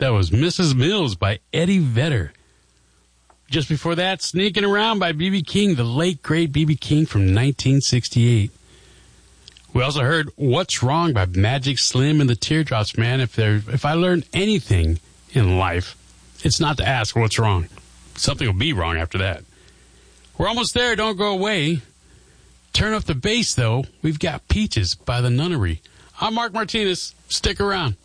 That was Mrs. Mills by Eddie Vedder. Just before that, Sneaking Around by B.B. King, the late, great B.B. King from 1968. We also heard What's Wrong by Magic Slim and the Teardrops Man. If I learned anything in life, it's not to ask what's wrong. Something will be wrong after that. We're almost there. Don't go away. Turn up the bass, though. We've got Peaches by the Nunnery. I'm Mark Martinez. Stick around.